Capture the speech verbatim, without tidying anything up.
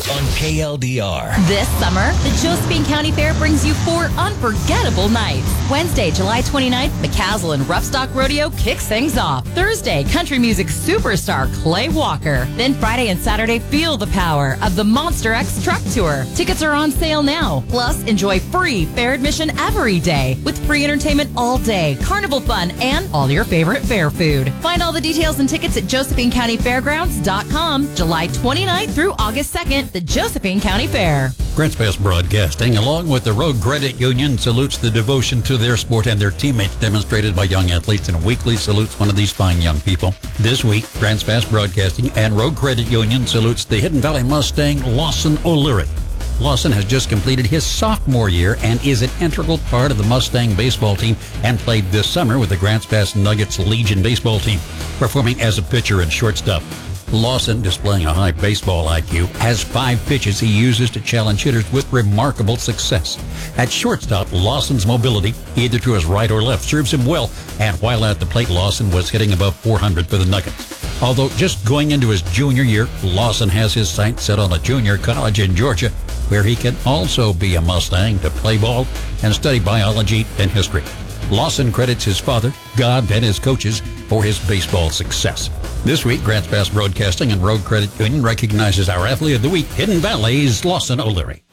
on K L D R. This summer, the Josephine County Fair brings you four unforgettable nights. Wednesday, July twenty-ninth, McCaslin Roughstock Rodeo kicks things off. Thursday, country music superstar Clay Walker. Then Friday and Saturday, feel the power of the Monster X Truck Tour. Tickets are on sale now. Plus, enjoy free fair admission every day with free entertainment all day, carnival fun, and all your favorite fair food. Find all the details and tickets at josephine county fairgrounds dot com. July twenty-ninth through August second, the Josephine County Fair. Grants Pass Broadcasting, along with the Road Credit Union, salutes the devotion to their sport and their teammates demonstrated by young athletes, and weekly salutes one of these fine young people. This week, Grants Pass Broadcasting and Road Credit Union salutes the Hidden Valley Mustang Lawson O'Leary. Lawson has just completed his sophomore year and is an integral part of the Mustang baseball team and played this summer with the Grants Pass Nuggets Legion baseball team, performing as a pitcher and shortstop. Lawson, displaying a high baseball I Q, has five pitches he uses to challenge hitters with remarkable success. At shortstop, Lawson's mobility, either to his right or left, serves him well, and while at the plate, Lawson was hitting above four hundred for the Nuggets. Although just going into his junior year, Lawson has his sights set on a junior college in Georgia, where he can also be a Mustang to play ball and study biology and history. Lawson credits his father, God, and his coaches for his baseball success. This week, Grants Pass Broadcasting and Road Credit Union recognizes our athlete of the week, Hidden Valley's Lawson O'Leary.